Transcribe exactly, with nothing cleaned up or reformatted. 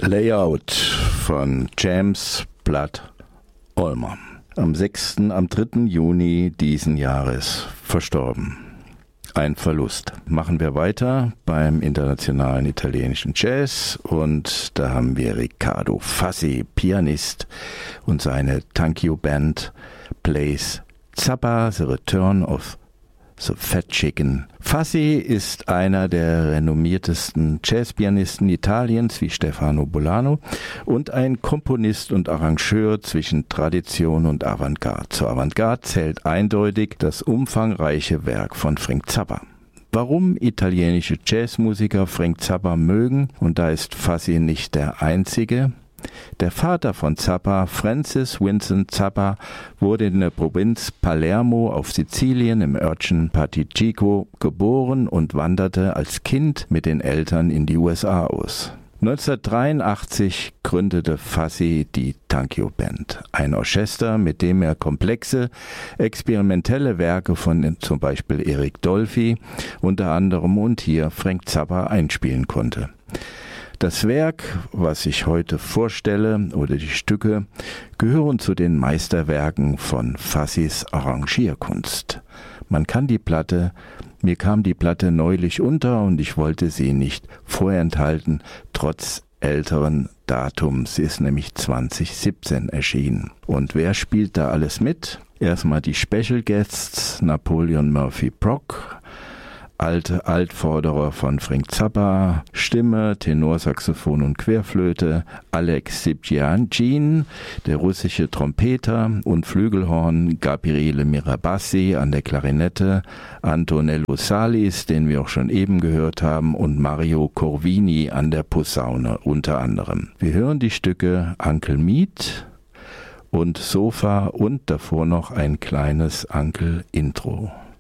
Layout von James Blood Ulmer. Am sechsten, am dritten Juni diesen Jahres verstorben. Ein Verlust. Machen wir weiter beim internationalen italienischen Jazz und da haben wir Riccardo Fassi, Pianist, und seine Thank You Band plays Zappa, The Return of the Fat Chicken. Fassi ist einer der renommiertesten Jazzpianisten Italiens wie Stefano Bolano und ein Komponist und Arrangeur zwischen Tradition und Avantgarde. Zur Avantgarde zählt eindeutig das umfangreiche Werk von Frank Zappa. Warum italienische Jazzmusiker Frank Zappa mögen, und da ist Fassi nicht der Einzige. Der Vater von Zappa, Francis Vincent Zappa, wurde in der Provinz Palermo auf Sizilien im Örtchen Particico geboren und wanderte als Kind mit den Eltern in die U S A aus. neunzehnhundertdreiundachtzig gründete Fassi die Thank You Band, ein Orchester, mit dem er komplexe, experimentelle Werke von zum Beispiel Eric Dolphy unter anderem und hier Frank Zappa einspielen konnte. Das Werk, was ich heute vorstelle, oder die Stücke, gehören zu den Meisterwerken von Fassis Arrangierkunst. Man kann die Platte, mir kam die Platte neulich unter und ich wollte sie nicht vorenthalten, trotz älteren Datums. Sie ist nämlich zwanzig siebzehn erschienen. Und wer spielt da alles mit? Erstmal die Special Guests, Napoleon Murphy Prock, alte Altvorderer von Frank Zappa, Stimme, Tenorsaxophon und Querflöte, Alex Sibjian, der russische Trompeter und Flügelhorn, Gabriele Mirabassi an der Klarinette, Antonello Salis, den wir auch schon eben gehört haben, und Mario Corvini an der Posaune unter anderem. Wir hören die Stücke Uncle Meat und Sofa und davor noch ein kleines Uncle Intro.